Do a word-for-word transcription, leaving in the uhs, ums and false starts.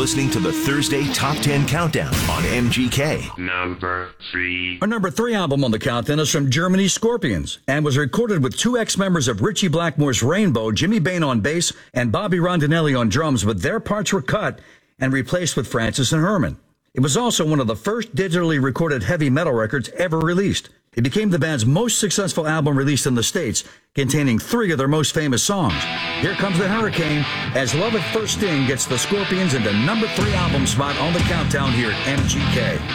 listening to the Thursday Top ten Countdown on M G K. Number three. Our number three album on the countdown is from Germany's Scorpions and was recorded with two ex-members of Richie Blackmore's Rainbow, Jimmy Bain on bass and Bobby Rondinelli on drums, but their parts were cut and replaced with Francis and Herman. It was also one of the first digitally recorded heavy metal records ever released. It became the band's most successful album released in the States, containing three of their most famous songs. Here Comes the Hurricane, as Love at First Sting gets the Scorpions into number three album spot on the countdown here at M G K.